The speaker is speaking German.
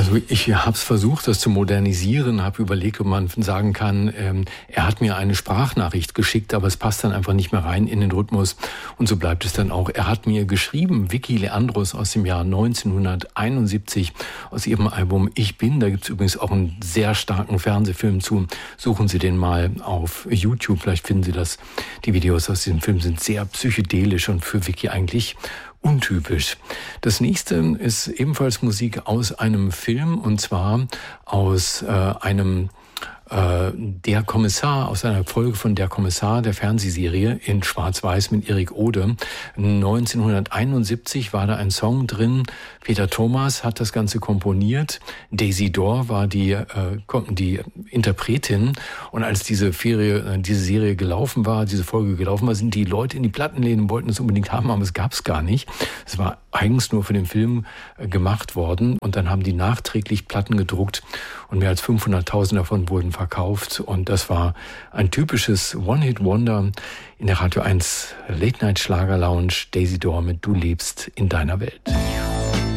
Also ich habe es versucht, das zu modernisieren, habe überlegt, ob man sagen kann, er hat mir eine Sprachnachricht geschickt, aber es passt dann einfach nicht mehr rein in den Rhythmus. Und so bleibt es dann auch. Er hat mir geschrieben, Vicky Leandros aus dem Jahr 1971, aus ihrem Album Ich Bin. Da gibt es übrigens auch einen sehr starken Fernsehfilm zu. Suchen Sie den mal auf YouTube, vielleicht finden Sie das. Die Videos aus diesem Film sind sehr psychedelisch und für Vicky eigentlich untypisch. Das nächste ist ebenfalls Musik aus einem Film, und zwar aus einem Der Kommissar, aus einer Folge von Der Kommissar, der Fernsehserie in Schwarz-Weiß mit Erik Ode. 1971 war da ein Song drin. Peter Thomas hat das Ganze komponiert. Daisy Dorr war die Interpretin. Und als diese Serie gelaufen war, diese Folge gelaufen war, sind die Leute in die Plattenläden und wollten es unbedingt haben, aber es gab es gar nicht. Es war eigens nur für den Film gemacht worden. Und dann haben die nachträglich Platten gedruckt und mehr als 500.000 davon wurden verkauft. Und das war ein typisches One-Hit-Wonder in der Radio 1 Late-Night-Schlager-Lounge. Daisy Dorr mit Du lebst in deiner Welt.